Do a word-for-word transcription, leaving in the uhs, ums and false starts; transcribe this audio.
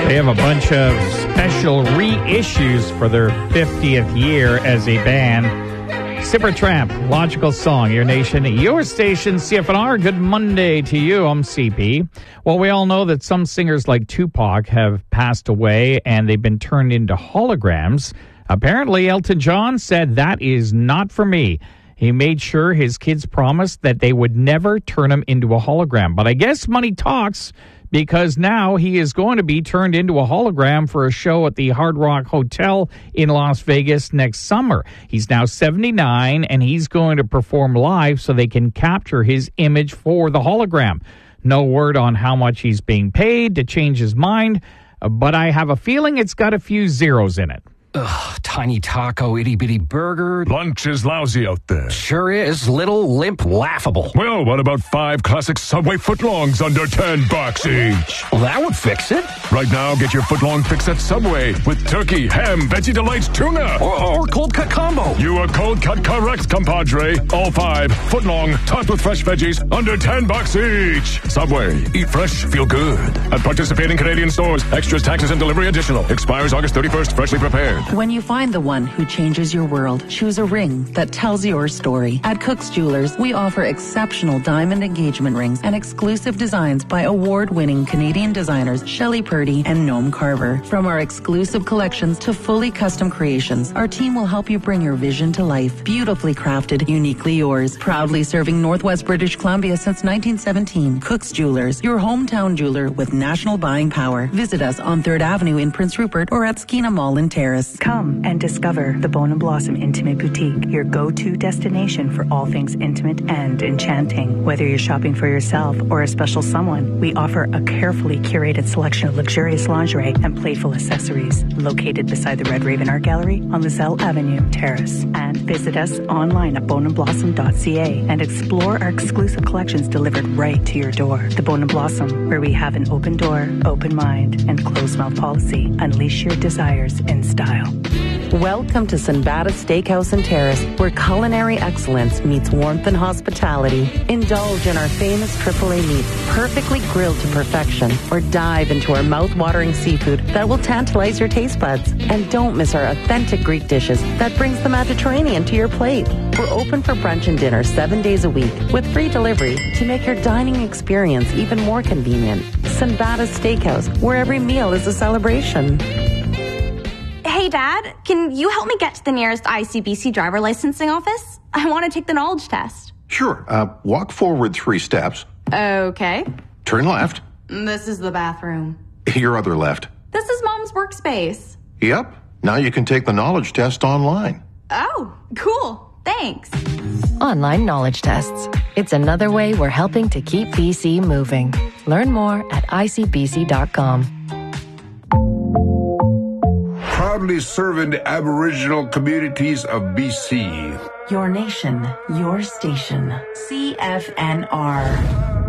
They have a bunch of special reissues for their fiftieth year as a band. Supertramp, Logical Song, Your Nation, Your Station, C F N R. Good Monday to you. I'm C P. Well, we all know that some singers like Tupac have passed away and they've been turned into holograms. Apparently, Elton John said, that is not for me. He made sure his kids promised that they would never turn him into a hologram. But I guess money talks, because now he is going to be turned into a hologram for a show at the Hard Rock Hotel in Las Vegas next summer. He's now seventy-nine, and he's going to perform live so they can capture his image for the hologram. No word on how much he's being paid to change his mind, but I have a feeling it's got a few zeros in it. Ugh, tiny taco, itty-bitty burger. Lunch is lousy out there. Sure is. Little, limp, laughable. Well, what about five classic Subway footlongs under ten bucks each? Well, that would fix it. Right now, get your footlong fix at Subway with turkey, ham, Veggie Delights, tuna. Or, or cold cut combo. You are cold cut correct, compadre. All five, footlong, topped with fresh veggies, under ten bucks each. Subway, eat fresh, feel good. At participating Canadian stores, extras, taxes, and delivery additional. Expires August thirty-first, freshly prepared. When you find the one who changes your world, choose a ring that tells your story. At Cook's Jewelers, we offer exceptional diamond engagement rings and exclusive designs by award-winning Canadian designers Shelley Purdy and Noam Carver. From our exclusive collections to fully custom creations, our team will help you bring your vision to life. Beautifully crafted, uniquely yours. Proudly serving Northwest British Columbia since nineteen seventeen. Cook's Jewelers, your hometown jeweler with national buying power. Visit us on third Avenue in Prince Rupert or at Skeena Mall in Terrace. Come and discover the Bone and Blossom Intimate Boutique, your go-to destination for all things intimate and enchanting. Whether you're shopping for yourself or a special someone, we offer a carefully curated selection of luxurious lingerie and playful accessories. Located beside the Red Raven Art Gallery on Lizelle Avenue, Terrace. And visit us online at bone and blossom dot c a and explore our exclusive collections delivered right to your door. The Bone and Blossom, where we have an open door, open mind, and closed-mouth policy. Unleash your desires in style. Welcome to Sinbada Steakhouse and Terrace, where culinary excellence meets warmth and hospitality. Indulge in our famous triple A meats, perfectly grilled to perfection, or dive into our mouth-watering seafood that will tantalize your taste buds. And don't miss our authentic Greek dishes that brings the Mediterranean to your plate. We're open for brunch and dinner seven days a week with free delivery to make your dining experience even more convenient. Sinbada Steakhouse, where every meal is a celebration. Hey, Dad, can you help me get to the nearest I C B C driver licensing office? I want to take the knowledge test. Sure. Uh, walk forward three steps. Okay. Turn left. This is the bathroom. Your other left. This is Mom's workspace. Yep. Now you can take the knowledge test online. Oh, cool. Thanks. Online knowledge tests. It's another way we're helping to keep B C moving. Learn more at I C B C dot com. Proudly serving the Aboriginal communities of B C. Your nation, your station. C F N R.